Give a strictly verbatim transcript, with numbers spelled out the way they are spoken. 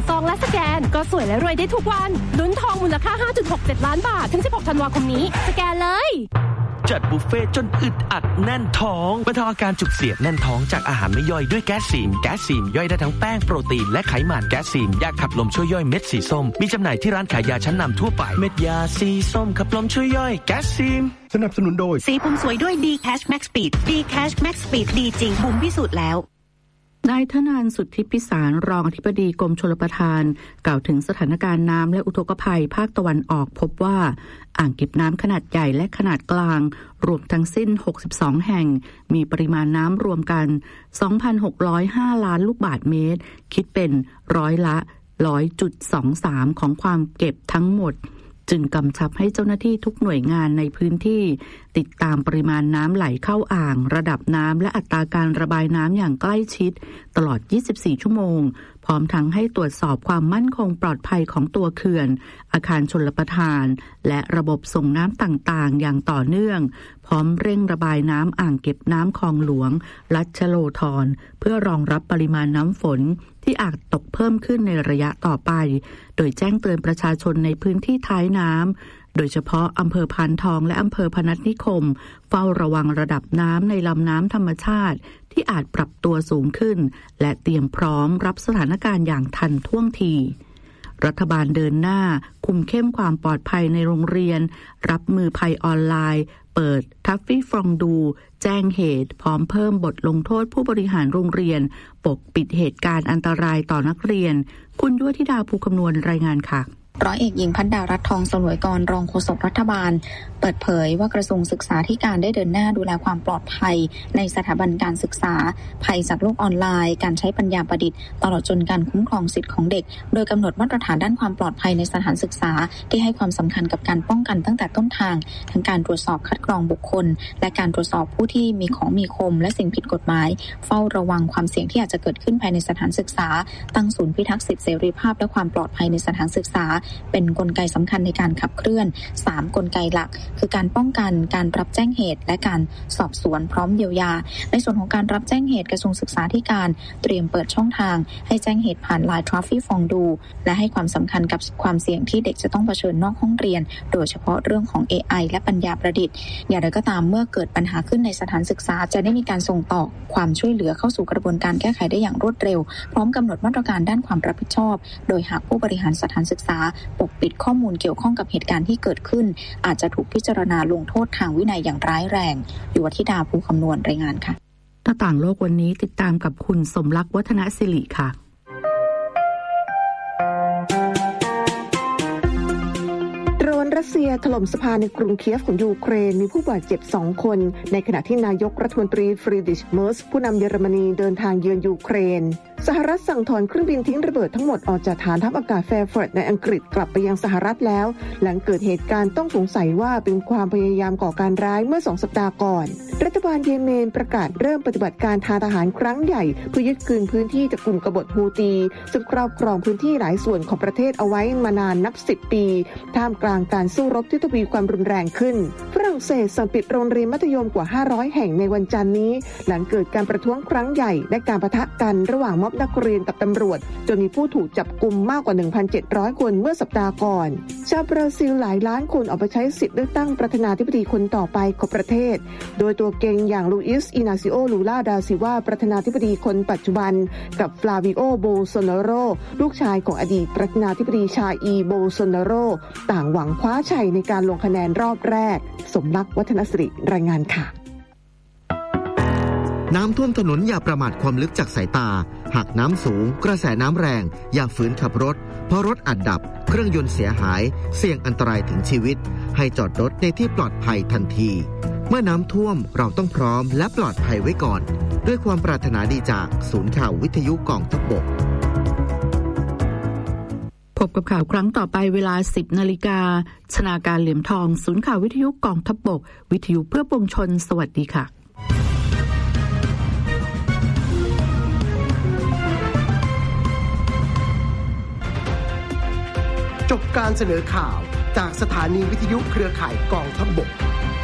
ซองและสแกนก็สวยและรวยได้ทุกวันลุ้นทองมูลค่า ห้าจุดหกเจ็ด ล้านบาทถึงสิบหกธันวาคมนี้สแกนเลยจัดบุฟเฟ่จนอึดอัดแน่นท้องบรรเทาอาการจุกเสียดแน่นท้องจากอาหารไม่ย่อยด้วยแก๊สซีนแก๊สซีนย่อยได้ทั้งแป้งโปรตีนและไขมันแก๊สซีนยาขับลมช่วยย่อยเม็ดสีส้มมีจำหน่ายที่ร้านขายยาชั้นนำทั่วไปเม็ดยาสีส้มขับลมช่วยย่อยแก๊สซีนสนับสนุนโดยสีผมสวยด้วย D Cash Max Speed D Cash Max Speed ดีจริงผมพิสูจน์แล้วนายธนานสุทธิพิสารรองอธิบดีกรมชลประทานกล่าวถึงสถานการณ์น้ำและอุทกภัยภาคตะวันออกพบว่าอ่างเก็บน้ำขนาดใหญ่และขนาดกลางรวมทั้งสิ้นหกสิบสองแห่งมีปริมาณน้ำรวมกัน สองพันหกร้อยห้า ล้านลูกบาศก์เมตรคิดเป็นร้อยละ หนึ่งร้อยจุดสองสาม ของความเก็บทั้งหมดจึงกำชับให้เจ้าหน้าที่ทุกหน่วยงานในพื้นที่ติดตามปริมาณน้ำไหลเข้าอ่างระดับน้ำและอัตราการระบายน้ำอย่างใกล้ชิดตลอดยี่สิบสี่ชั่วโมงพร้อมทั้งให้ตรวจสอบความมั่นคงปลอดภัยของตัวเขื่อนอาคารชลประทานและระบบส่งน้ำต่างๆอย่างต่อเนื่องพร้อมเร่งระบายน้ำอ่างเก็บน้ำคลองหลวงรัชโลธรเพื่อรองรับปริมาณน้ำฝนที่อาจตกเพิ่มขึ้นในระยะต่อไปโดยแจ้งเตือนประชาชนในพื้นที่ท้ายน้ำโดยเฉพาะอำเภอพานทองและอำเภอพนัสนิคมเฝ้าระวังระดับน้ำในลำน้ำธรรมชาติที่อาจปรับตัวสูงขึ้นและเตรียมพร้อมรับสถานการณ์อย่างทันท่วงทีรัฐบาลเดินหน้าคุมเข้มความปลอดภัยในโรงเรียนรับมือภัยออนไลน์เปิดทัฟฟี่ฟรองดูแจ้งเหตุพร้อมเพิ่มบทลงโทษผู้บริหารโรงเรียนปกปิดเหตุการณ์อันตรายต่อนักเรียนคุณยั่วธิดาภูคำนวณรายงานค่ะร้อยเอกหญิงพัฒดารัตน์ทองสลวยกรรองโฆษกรัฐบาลเปิดเผยว่ากระทรวงศึกษาธิการได้เดินหน้าดูแลความปลอดภัยในสถาบันการศึกษาภัยจากโลกออนไลน์การใช้ปัญญาประดิษฐ์ตลอดจนการคุ้มครองสิทธิของเด็กโดยกำหนดมาตรฐานด้านความปลอดภัยในสถานศึกษาที่ให้ความสำคัญกับการป้องกันตั้งแต่ต้นทางทั้งการตรวจสอบคัดกรองบุคคลและการตรวจสอบผู้ที่มีของมีคมและสิ่งผิดกฎหมายเฝ้าระวังความเสี่ยงที่อาจจะเกิดขึ้นภายในสถานศึกษาตั้งศูนย์พิทักษ์สิทธิเสรีภาพและความปลอดภัยในสถานศึกษาเป็นกลไกสำคัญในการขับเคลื่อนสามกลไกหลักคือการป้องกันการรับแจ้งเหตุและการสอบสวนพร้อมเยียวยาในส่วนของการรับแจ้งเหตุกระทรวงศึกษาธิการเตรียมเปิดช่องทางให้แจ้งเหตุผ่าน ไลน์ Trophy Fondue และให้ความสำคัญกับความเสี่ยงที่เด็กจะต้องเผชิญนอกห้องเรียนโดยเฉพาะเรื่องของ เอ ไอ และปัญญาประดิษฐ์อย่างไรก็ตามเมื่อเกิดปัญหาขึ้นในสถานศึกษาจะได้มีการส่งต่อความช่วยเหลือเข้าสู่กระบวนการแก้ไขได้อย่างรวดเร็วพร้อมกำหนดมาตรการด้านความรับผิดชอบโดยหากผู้บริหารสถานศึกษาปกปิดข้อมูลเกี่ยวข้องกับเหตุการณ์ที่เกิดขึ้นอาจจะถูกพิจารณาลงโทษทางวินัยอย่างร้ายแรงอยู่ที่ดาภูคำนวณรายงานค่ะหน้าต่างโลกวันนี้ติดตามกับคุณสมรักษ์วัฒนศิริค่ะโดรนรัสเซียถล่มสะพานในกรุงเคียฟของยูเครนมีผู้บาดเจ็บสองคนในขณะที่นายกรัฐมนตรีฟรีดริช เมิร์ซผู้นำเยอรมนีเดินทางเยือนยูเครนสหรัฐสั่งถอนเครื่องบินทิ้งระเบิดทั้งหมดออกจากฐานทัพอากาศแฟร์ฟอร์ดในอังกฤษกลับไปยังสหรัฐแล้วหลังเกิดเหตุการณ์ต้องสงสัยว่าเป็นความพยายามก่อการร้ายเมื่อสองสัปดาห์ก่อนรัฐบาลเยเมนประกาศเริ่มปฏิบัติการทางทหารครั้งใหญ่เพื่อยึดคืนพื้นที่จากกลุ่มกบฏฮูตีซึ่งครอบครองพื้นที่หลายส่วนของประเทศเอาไว้มานานนับสิบปีท่ามกลางการสู้รบที่ทวีความรุนแรงขึ้นฝรั่งเศสสั่งปิดโรงเรียนมัธยมกว่าห้าร้อยแห่งในวันจันทร์นี้หลังเกิดการประท้วงครั้งใหญ่และการปะทะกันระหว่างม็อบนักเรียนกับตำรวจจนมีผู้ถูกจับกุมมากกว่า หนึ่งพันเจ็ดร้อย คนเมื่อสัปดาห์ก่อนชาวบราซิลหลายล้านคนออกมาใช้สิทธิ์เลือกตั้งประธานาธิบดีคนต่อไปของประเทศโดยตัวเก่งอย่างลูอิส อินาซิโอ ลูลา ดาซิวาประธานาธิบดีคนปัจจุบันกับฟลาวิโอ โบโซนาโรลูกชายของอดีตประธานาธิบดีชาอีโบโซนาโรต่างหวังคว้าชัยในการลงคะแนนรอบแรกสมรักษ์วัฒนศิริรายงานค่ะน้ำท่วมถนนอย่าประมาทความลึกจากสายตาหากน้ำสูงกระแสน้ำแรงอย่าฝืนขับรถเพราะรถอาจดับเครื่องยนต์เสียหายเสี่ยงอันตรายถึงชีวิตให้จอดรถในที่ปลอดภัยทันทีเมื่อน้ำท่วมเราต้องพร้อมและปลอดภัยไว้ก่อนด้วยความปรารถนาดีจากศูนย์ข่าววิทยุกองทัพบกพบกับข่าวครั้งต่อไปเวลา สิบนาฬิกา ชนาการเหลี่ยมทองศูนย์ข่าววิทยุกองทัพบกวิทยุเพื่อปวงชนสวัสดีค่ะจบการเสนอข่าวจากสถานีวิทยุเครือข่ายกองทัพบก